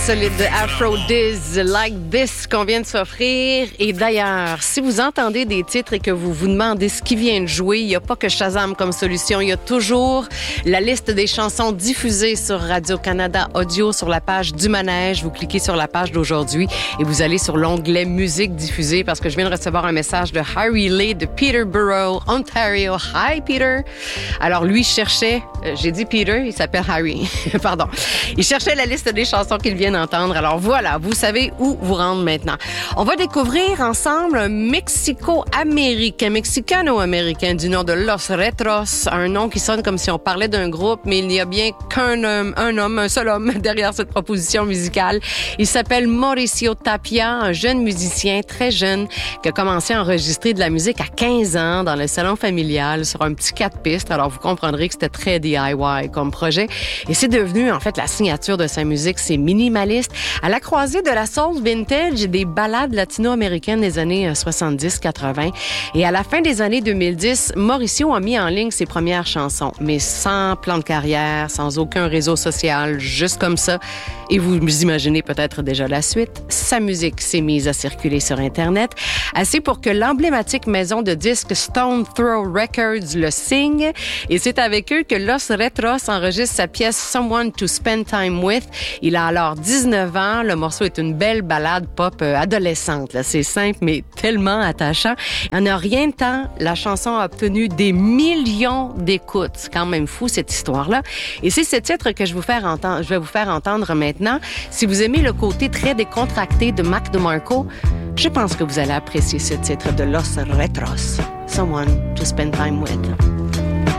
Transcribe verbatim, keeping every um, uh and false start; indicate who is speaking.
Speaker 1: Solide Afro Diz Like This qu'on vient de s'offrir. Et d'ailleurs, si vous entendez des titres et que vous vous demandez ce qui vient de jouer, il n'y a pas que Shazam comme solution. Il y a toujours la liste des chansons diffusées sur Radio-Canada Audio sur la page du Manège. Vous cliquez sur la page d'aujourd'hui et vous allez sur l'onglet Musique diffusée parce que je viens de recevoir un message de Harry Lee de Peterborough, Ontario. Hi, Peter. Alors, lui cherchait, euh, j'ai dit Peter, il s'appelle Harry. Pardon. Il cherchait la liste des chansons qu'il vient d'entendre. Alors voilà, vous savez où vous rendre maintenant. On va découvrir ensemble un Mexico-américain, mexicano-américain du nom de Los Retros, un nom qui sonne comme si on parlait d'un groupe, mais il n'y a bien qu'un homme, un homme, un seul homme derrière cette proposition musicale. Il s'appelle Mauricio Tapia, un jeune musicien très jeune qui a commencé à enregistrer de la musique à quinze ans dans le salon familial sur un petit quatre pistes. Alors vous comprendrez que c'était très D I Y comme projet et c'est devenu en fait la signature de sa musique, c'est minimaliste. À la croisée de la soul vintage et des ballades latino-américaines des années soixante-dix quatre-vingt. Et à la fin des années deux mille dix, Mauricio a mis en ligne ses premières chansons, mais sans plan de carrière, sans aucun réseau social, juste comme ça. Et vous vous imaginez peut-être déjà la suite. Sa musique s'est mise à circuler sur Internet, assez pour que l'emblématique maison de disques Stone Throw Records le signe. Et c'est avec eux que Los Retros enregistre sa pièce Someone to Spend Time With. Il a alors dix-neuf ans. Le morceau est une belle ballade pop adolescente. Là. C'est simple, mais tellement attachant. En a rien de temps, la chanson a obtenu des millions d'écoutes. C'est quand même fou, cette histoire-là. Et c'est ce titre que je, vous faire entendre, je vais vous faire entendre maintenant. Si vous aimez le côté très décontracté de Mac DeMarco, je pense que vous allez apprécier ce titre de Los Retros, Someone to Spend Time With.